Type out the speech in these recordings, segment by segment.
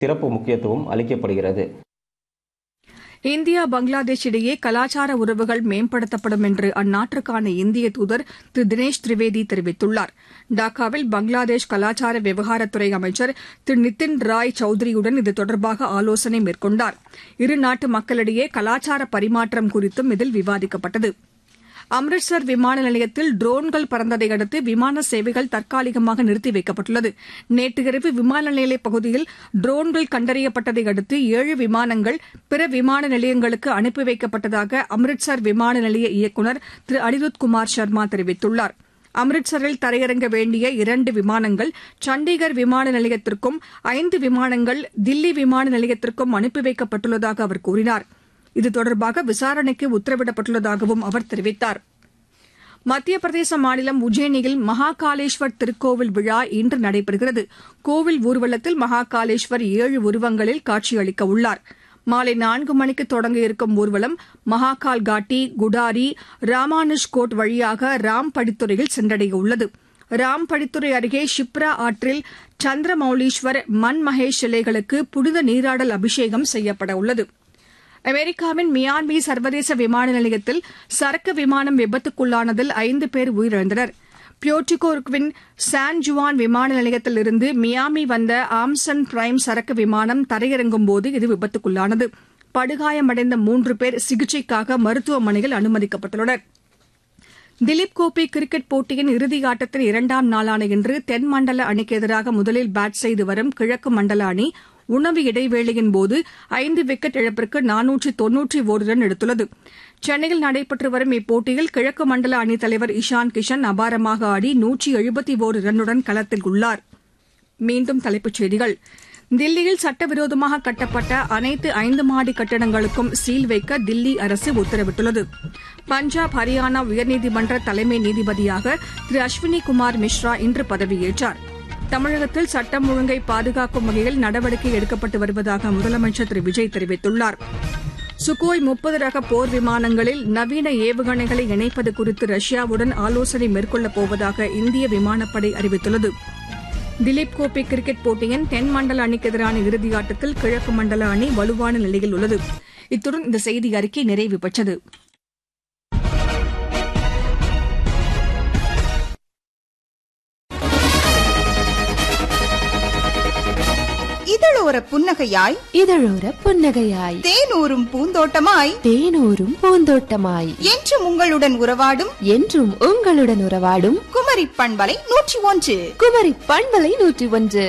சிறப்பு முக்கியத்துவம் அளிக்கப்படுகிறது. இந்தியா பங்களாதேஷ் இடையே கலாச்சார உறவுகள் மேம்படுத்தப்படும் என்று அந்நாட்டிற்கான இந்திய தூதர் திரு தினேஷ் திரிவேதி தெரிவித்துள்ளார். டாக்காவில் பங்களாதேஷ் கலாச்சார விவகாரத்துறை அமைச்சர் திரு நிதின் ராய் சௌத்ரியுடன் இது தொடர்பாக ஆலோசனை மேற்கொண்டார். இரு நாட்டு மக்களிடையே கலாச்சார பரிமாற்றம் குறித்தும் இதில் விவாதிக்கப்பட்டது. அம்ரிட்சர் விமான நிலையத்தில் ட்ரோன்கள் பறந்ததை அடுத்து விமான சேவைகள் தற்காலிகமாக நிறுத்தி வைக்கப்பட்டுள்ளது. நேற்று இரவு விமான நிலைய பகுதியில் ட்ரோன்கள் கண்டறியப்பட்டதை அடுத்து 7 விமானங்கள் பிற விமான நிலையங்களுக்கு அனுப்பி வைக்கப்பட்டதாக அம்ரிட்சர் விமான நிலைய இயக்குநர் திரு அனிருத் குமார் சர்மா தெரிவித்துள்ளார். அம்ரிட்சரில் தரையிறங்க வேண்டிய 2 விமானங்கள் சண்டிகர் விமான நிலையத்திற்கும் 5 விமானங்கள் தில்லி விமான நிலையத்திற்கும் அனுப்பி வைக்கப்பட்டுள்ளதாக அவர் கூறினார். இது தொடர்பாக விசாரணைக்கு உத்தரவிடப்பட்டுள்ளதாகவும் அவர் தெரிவித்தார். மத்திய பிரதேச மாநிலம் உஜ்ஜயினியில் மகாகாளேஸ்வர் திருக்கோவில் விழா இன்று நடைபெறுகிறது. கோவில் ஊர்வலத்தில் மகாகாளேஸ்வர் 7 உருவங்களில் காட்சியளிக்க உள்ளார். மாலை 4 மணிக்கு தொடங்க இருக்கும் ஊர்வலம் மகாகால் காட்டி, குடாரி, ராமானுஜ்கோட் வழியாக ராம்படித்துறையில் சென்றடைய உள்ளது. ராம்படித்துறை அருகே ஷிப்ரா ஆற்றில் சந்திரமௌலீஸ்வர் மன்மகேஷ் சிலைகளுக்கு புனித நீராடல் அபிஷேகம் செய்யப்பட உள்ளது. அமெரிக்காவின் மியாமி சர்வதேச விமான நிலையத்தில் சரக்கு விமானம் விபத்துக்குள்ளானதில் 5 பேர் உயிரிழந்தனர். பியோர்டோரிக்கோவின் சான் ஜுவான் விமான நிலையத்திலிருந்து மியாமி வந்த ஆம்சன் பிரைம் சரக்கு விமானம் தரையிறங்கும்போது இது விபத்துக்குள்ளானது. படுகாயமடைந்த 3 பேர் சிகிச்சைக்காக மருத்துவமனையில் அனுமதிக்கப்பட்டுள்ளனர். திலீப் கோப்பை கிரிக்கெட் போட்டியின் இறுதி ஆட்டத்தின் 2ஆம் நாளான இன்று தென் மண்டல அணிக்கு எதிராக முதலில் பேட் செய்து வரும் கிழக்கு மண்டல அணி உணவு இடைவேளையின்போது 5 விக்கெட் இழப்பிற்கு 491 ரன் எடுத்துள்ளது. சென்னையில் நடைபெற்று வரும் இப்போட்டியில் கிழக்கு மண்டல அணித் தலைவர் இஷான் கிஷன் அபாரமாக ஆடி 171 ரன்னுடன் களத்தில் உள்ளார். மீண்டும் தலைப்புச் செய்திகள். தில்லியில் சட்டவிரோதமாக கட்டப்பட்ட அனைத்து 5 மாடி கட்டடங்களுக்கும் சீல் வைக்க தில்லி அரசு உத்தரவிட்டுள்ளது. பஞ்சாப், ஹரியானா உயர்நீதிமன்ற தலைமை நீதிபதியாக திரு அஸ்வினி குமார் மிஸ்ரா இன்று பதவியேற்றார். தமிழகத்தில் சட்டம் ஒழுங்கை பாதுகாக்கும் வகையில் நடவடிக்கை எடுக்கப்பட்டு வருவதாக முதலமைச்சர் திரு விஜய் தெரிவித்துள்ளார். சுகோய் 30 ரக போர் விமானங்களில் நவீன ஏவுகணைகளை இணைப்பது குறித்து ரஷ்யாவுடன் ஆலோசனை மேற்கொள்ளப் போவதாக இந்திய விமானப்படை அறிவித்துள்ளது. திலீப் கோப்பை கிரிக்கெட் போட்டியின் தென் மண்டல அணிக்கு எதிரான இறுதியாட்டத்தில் கிழக்கு மண்டல அணி வலுவான நிலையில் உள்ளது. இத்துடன் இந்த செய்தி அறிக்கை நிறைவு பெற்றது. இதழோர புன்னகையாய் இதழோர புன்னகையாய் தேனூரும் பூந்தோட்டமாய் தேனூரும் பூந்தோட்டமாய் என்றும் உங்களுடன் உறவாடும் குமரி பண்பலை 101 குமரி பண்பலை 101.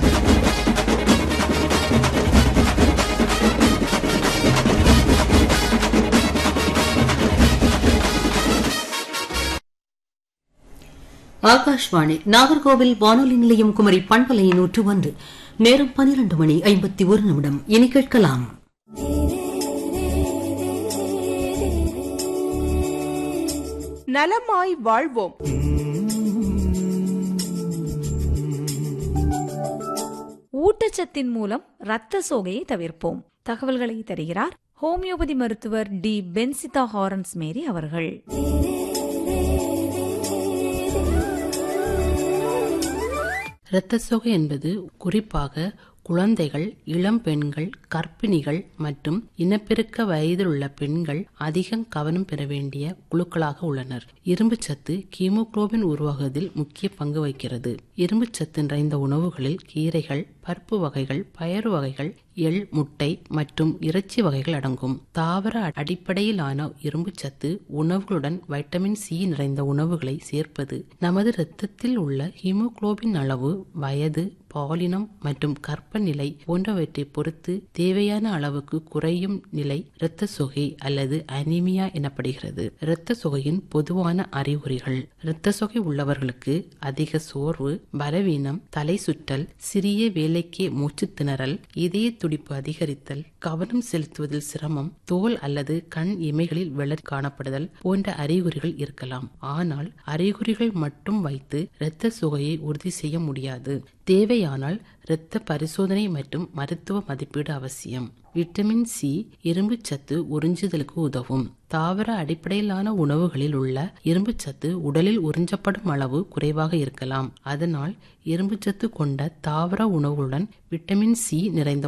ஆகாஷ்வாணி நாகர்கோவில் வானொலி நிலையம் குமரி பண்பலை 101. நேரம் 12:51. இனி கேட்கலாம் நலமாய் வாழ்வோம். ஊட்டச்சத்தின் மூலம் இரத்த சோகையை தவிர்ப்போம். தகவல்களை தருகிறார் ஹோமியோபதி மருத்துவர் டி பென்சிதா ஹாரன்ஸ் மேரி அவர்கள். இரத்த சோகை என்பது குறிப்பாக குழந்தைகள், இளம் பெண்கள், கர்ப்பிணிகள் மற்றும் இனப்பெருக்க வயதில் உள்ள பெண்கள் அதிகம் கவனம் பெற வேண்டிய குழுக்களாக உள்ளனர். இரும்புச்சத்து ஹீமோகுளோபின் உருவாகுவதில் முக்கிய பங்கு வகிக்கிறது. இரும்புச்சத்து நிறைந்த உணவுகளில் கீரைகள், பருப்பு வகைகள், பயறு வகைகள், எள், முட்டை மற்றும் இறைச்சி வகைகள் அடங்கும். தாவர அடிப்படையிலான இரும்புச்சத்து உணவுகளுடன் வைட்டமின் சி நிறைந்த உணவுகளை சேர்ப்பது நமது இரத்தத்தில் உள்ள ஹீமோகுளோபின் அளவு, வயது, பாலினம் மற்றும் கர்ப்பநிலை போன்றவற்றை பொறுத்து தேவையான அளவுக்கு குறையும் நிலை இரத்த சோகை அல்லது அனீமியா எனப்படுகிறது. இரத்த சோகையின் பொதுவான அறிகுறிகள்: இரத்த சோகை உள்ளவர்களுக்கு அதிக சோர்வு, பலவீனம், தலை சுற்றல், சிறிய வேலைக்கே மூச்சு திணறல், இதய துடிப்பு அதிகரித்தல், கவனம் செலுத்துவதில் சிரமம், தோல் அல்லது கண் இமைகளில் வெள்ளை காணப்படுதல் போன்ற அறிகுறிகள் இருக்கலாம். ஆனால் அறிகுறிகள் மட்டும் வைத்து இரத்த சோகையை உறுதி செய்ய முடியாது. தேவையானால் இரத்த பரிசோதனை மற்றும் மருத்துவ மதிப்பீடு அவசியம். விட்டமின் சி இரும்புச்சத்து உறிஞ்சுதலுக்கு உதவும். தாவர அடிப்படையிலான உணவுகளில் உள்ள இரும்புச்சத்து உடலில் உறிஞ்சப்படும் அளவு குறைவாக இருக்கலாம். அதனால் இரும்புச்சத்து கொண்ட தாவர உணவுகளுடன் விட்டமின் சி நிறைந்த